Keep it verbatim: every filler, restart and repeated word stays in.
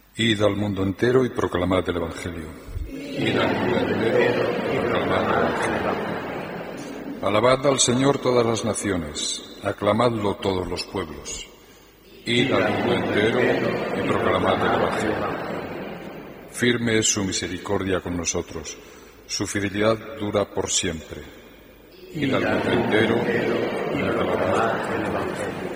Id al mundo entero y proclamad el Evangelio. Id al mundo entero y proclamad el Evangelio. Alabad al Señor todas las naciones, aclamadlo todos los pueblos. Id al mundo entero y proclamad el Evangelio. Firme es su misericordia con nosotros, su fidelidad dura por siempre. Id al mundo entero y proclamad el Evangelio.